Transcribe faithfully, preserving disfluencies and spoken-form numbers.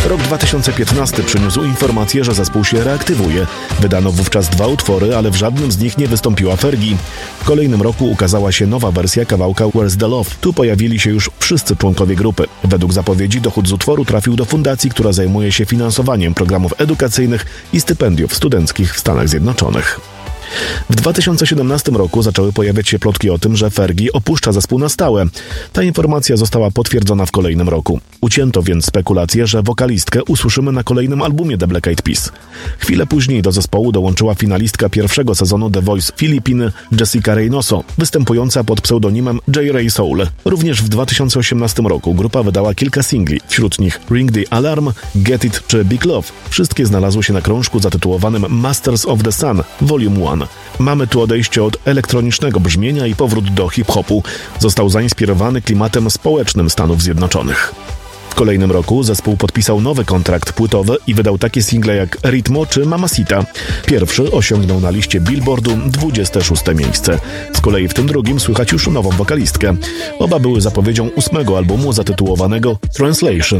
Rok dwa tysiące piętnasty przyniósł informację, że zespół się reaktywuje. Wydano wówczas dwa utwory, ale w żadnym z nich nie wystąpiła Fergie. W kolejnym roku ukazała się nowa wersja kawałka Where's the Love. Tu pojawili się już wszyscy członkowie grupy. Według zapowiedzi dochód z utworu trafił do fundacji, która zajmuje się finansowaniem programów edukacyjnych i stypendiów studenckich w Stanach Zjednoczonych. W dwa tysiące siedemnastym roku zaczęły pojawiać się plotki o tym, że Fergie opuszcza zespół na stałe. Ta informacja została potwierdzona w kolejnym roku. Ucięto więc spekulację, że wokalistkę usłyszymy na kolejnym albumie The Black Eyed Peas. Chwilę później do zespołu dołączyła finalistka pierwszego sezonu The Voice Filipiny Jessica Reynoso, występująca pod pseudonimem J. Ray Soul. Również w dwa tysiące osiemnastym roku grupa wydała kilka singli, wśród nich Ring the Alarm, Get It czy Big Love. Wszystkie znalazły się na krążku zatytułowanym Masters of the Sun Volume jeden. Mamy tu odejście od elektronicznego brzmienia i powrót do hip-hopu. Został zainspirowany klimatem społecznym Stanów Zjednoczonych. W kolejnym roku zespół podpisał nowy kontrakt płytowy i wydał takie single jak Ritmo czy Mamacita. Pierwszy osiągnął na liście Billboardu dwudzieste szóste miejsce. Z kolei w tym drugim słychać już nową wokalistkę. Oba były zapowiedzią ósmego albumu zatytułowanego Translation.